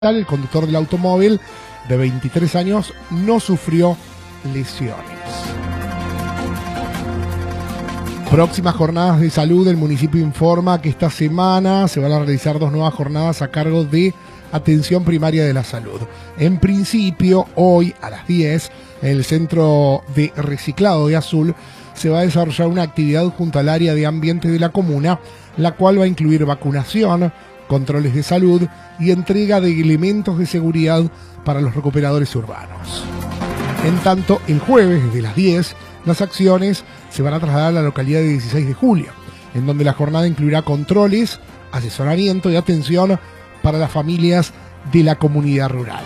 El conductor del automóvil de 23 años no sufrió lesiones. Próximas jornadas de salud. El municipio informa que esta semana se van a realizar 2 nuevas jornadas a cargo de atención primaria de la salud. En principio, hoy a las 10, en el centro de reciclado de Azul, se va a desarrollar una actividad junto al área de ambiente de la comuna, la cual va a incluir vacunación, controles de salud y entrega de elementos de seguridad para los recuperadores urbanos. En tanto, el jueves, desde las 10, las acciones se van a trasladar a la localidad de 16 de julio, en donde la jornada incluirá controles, asesoramiento y atención para las familias de la comunidad rural.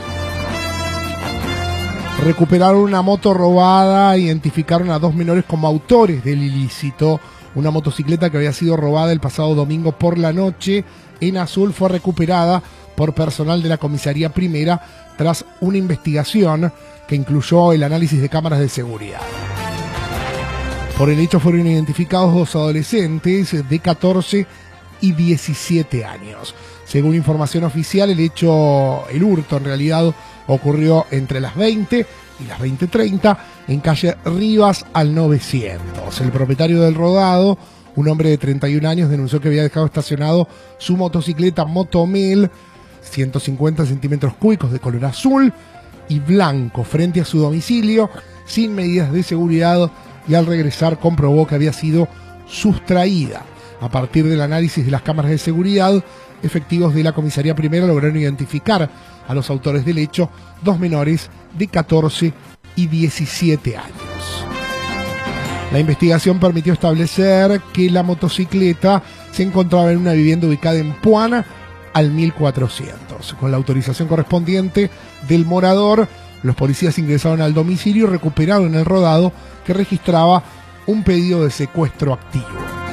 Recuperaron una moto robada, identificaron a 2 menores como autores del ilícito. Una motocicleta que había sido robada el pasado domingo por la noche en Azul fue recuperada por personal de la comisaría primera tras una investigación que incluyó el análisis de cámaras de seguridad. Por el hecho fueron identificados 2 adolescentes de 14 y 17 años. Según información oficial, el hurto en realidad ocurrió entre las 20 y las 20:30 en calle Rivas al 900. El propietario del rodado, un hombre de 31 años, denunció que había dejado estacionado su motocicleta Motomel 150 centímetros cúbicos de color azul y blanco frente a su domicilio sin medidas de seguridad, y al regresar comprobó que había sido sustraída. A partir del análisis de las cámaras de seguridad, efectivos de la comisaría primera lograron identificar a los autores del hecho, 2 menores de 14 y 17 años. La investigación permitió establecer que la motocicleta se encontraba en una vivienda ubicada en Puana al 1400. Con la autorización correspondiente del morador, los policías ingresaron al domicilio y recuperaron el rodado, que registraba un pedido de secuestro activo.